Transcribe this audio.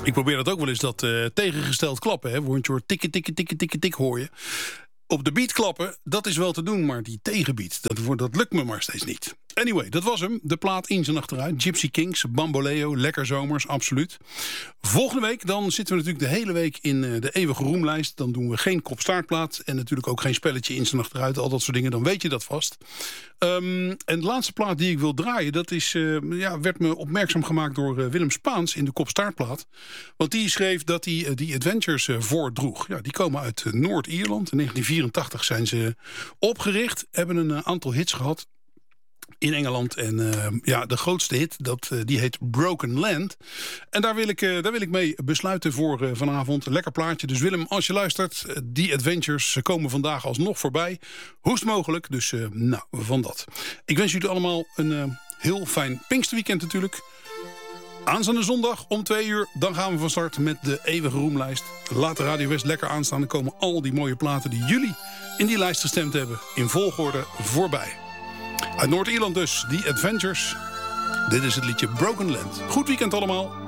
Ik probeer dat ook wel eens, dat tegengesteld klappen. Hè? Want je hoort tikken, tikken, tikken, tikken, tik hoor je. Op de beat klappen, dat is wel te doen, maar die tegenbeat, dat lukt me maar steeds niet. Anyway, dat was hem. De plaat in zijn achteruit. Gypsy Kings, Bamboleo, lekker zomers, absoluut. Volgende week, dan zitten we natuurlijk de hele week in de eeuwige roemlijst. Dan doen we geen kop-staartplaat en natuurlijk ook geen spelletje in zijn achteruit. Al dat soort dingen, dan weet je dat vast. En de laatste plaat die ik wil draaien, dat is, werd me opmerkzaam gemaakt door Willem Spaans in de kop-staartplaat. Want die schreef dat hij die Adventures voordroeg. Ja, die komen uit Noord-Ierland. In 1984 zijn ze opgericht, hebben een aantal hits gehad in Engeland. En de grootste hit, die heet Broken Land. En daar wil ik mee besluiten voor vanavond. Een lekker plaatje. Dus Willem, als je luistert, die Adventures komen vandaag alsnog voorbij. Hoest mogelijk, dus van dat. Ik wens jullie allemaal een heel fijn Pinksterweekend natuurlijk. Aanstaande zondag om 2 uur, dan gaan we van start met de eeuwige roemlijst. Laat de Radio West lekker aanstaan. Dan komen al die mooie platen die jullie in die lijst gestemd hebben in volgorde voorbij. Uit Noord-Ierland dus, die Adventures. Dit is het liedje Broken Land. Goed weekend allemaal.